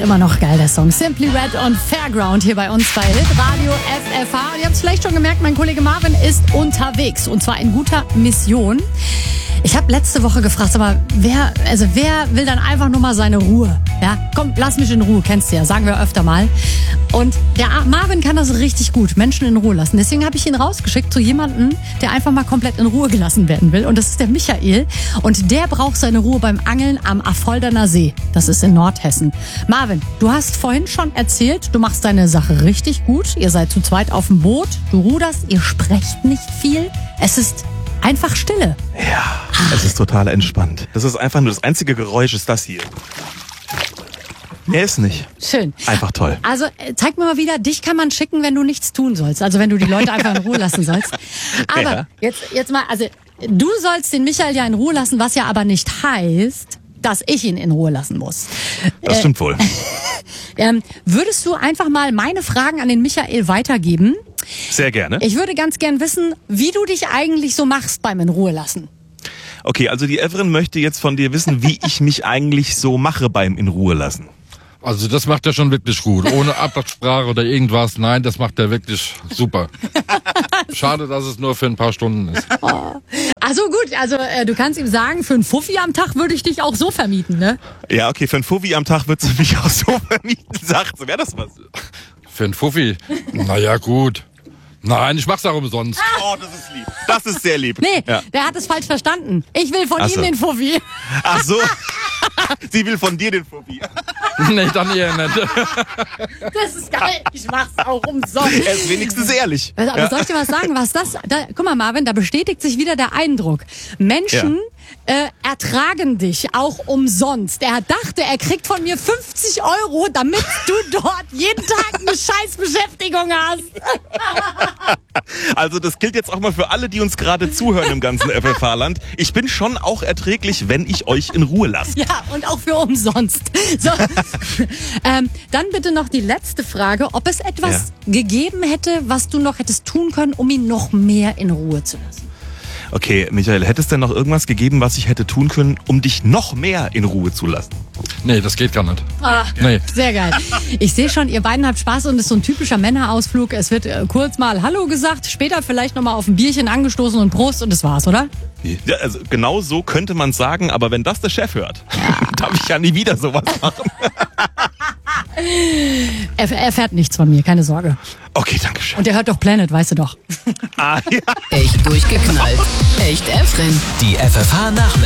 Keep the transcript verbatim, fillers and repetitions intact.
immer noch geil, der Song. Simply Red und Fairground hier bei uns bei Hitradio F F H. Und ihr habt es vielleicht schon gemerkt, mein Kollege Marvin ist unterwegs. Und zwar in guter Mission. Ich habe letzte Woche gefragt, aber wer, also wer will dann einfach nur mal seine Ruhe? Ja, komm, lass mich in Ruhe, kennst du ja, sagen wir öfter mal. Und der Marvin kann das richtig gut, Menschen in Ruhe lassen. Deswegen habe ich ihn rausgeschickt zu jemandem, der einfach mal komplett in Ruhe gelassen werden will. Und das ist der Michael. Und der braucht seine Ruhe beim Angeln am Affolderner See. Das ist in Nordhessen. Marvin, du hast vorhin schon erzählt, du machst deine Sache richtig gut. Ihr seid zu zweit auf dem Boot, du ruderst, ihr sprecht nicht viel. Es ist einfach Stille. Ja, es ist total entspannt. Das ist einfach nur das einzige Geräusch ist das hier. Mehr ist nicht. Schön. Einfach toll. Also zeig mir mal wieder, dich kann man schicken, wenn du nichts tun sollst. Also wenn du die Leute einfach in Ruhe lassen sollst. Aber Ja. jetzt, jetzt mal, also du sollst den Michael ja in Ruhe lassen, was ja aber nicht heißt, dass ich ihn in Ruhe lassen muss. Das stimmt wohl. Ähm, würdest du einfach mal meine Fragen an den Michael weitergeben? Sehr gerne. Ich würde ganz gern wissen, wie du dich eigentlich so machst beim in Ruhe lassen. Okay, also die Everin möchte jetzt von dir wissen, wie ich mich eigentlich so mache beim in Ruhe lassen. Also das macht er schon wirklich gut. Ohne Absprache oder irgendwas. Nein, das macht er wirklich super. Schade, dass es nur für ein paar Stunden ist. Also gut, also äh, du kannst ihm sagen, für einen Fuffi am Tag würde ich dich auch so vermieten, ne? Ja, okay, für ein Fuffi am Tag würdest du mich auch so vermieten, sagt sie. Wäre das was? Für einen Fuffi? Naja, gut. Nein, ich mach's auch umsonst. Oh, das ist lieb. Das ist sehr lieb. Nee, Ja. der hat es falsch verstanden. Ich will von Ach ihm so. den Fuffi. Ach so. Sie will von dir den Fuffi. Nee, dann eher nicht. Das ist geil. Ich mach's auch umsonst. Er ist wenigstens ehrlich. Also, aber soll ich dir was sagen, was das, da, guck mal Marvin, da bestätigt sich wieder der Eindruck. Menschen äh, ertragen dich auch umsonst. Er dachte, er kriegt von mir fünfzig Euro, damit du dort jeden Tag eine Scheißbeschäftigung hast. Also das gilt jetzt auch mal für alle, die uns gerade zuhören im ganzen F F H-Land. Ich bin schon auch erträglich, wenn ich euch in Ruhe lasse. Ja, und auch für umsonst. So, ähm, dann bitte noch die letzte Frage, ob es etwas gegeben hätte, was du noch hättest tun können, um ihn noch mehr in Ruhe zu lassen. Okay, Michael, hätte es denn noch irgendwas gegeben, was ich hätte tun können, um dich noch mehr in Ruhe zu lassen? Nee, das geht gar nicht. Ah, Nee. sehr geil. Ich sehe schon, ihr beiden habt Spaß und es ist so ein typischer Männerausflug. Es wird äh, kurz mal Hallo gesagt, später vielleicht nochmal auf ein Bierchen angestoßen und Prost und das war's, oder? Ja, also genau so könnte man sagen, aber wenn das der Chef hört, darf ich ja nie wieder sowas machen. Er, er fährt nichts von mir, keine Sorge. Okay, danke schön. Und er hört doch Planet, weißt du doch. Ah, ja. Echt durchgeknallt. Echt Efren. Die F F H-Nachrichten.